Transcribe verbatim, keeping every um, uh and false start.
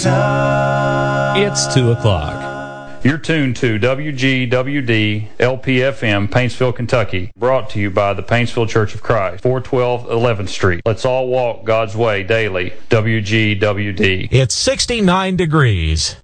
time. It's two o'clock. You're tuned to W G W D L P F M, Paintsville, Kentucky. Brought to you by the Paintsville Church of Christ, four twelve eleventh Street. Let's all walk God's way daily. W G W D. It's sixty-nine degrees.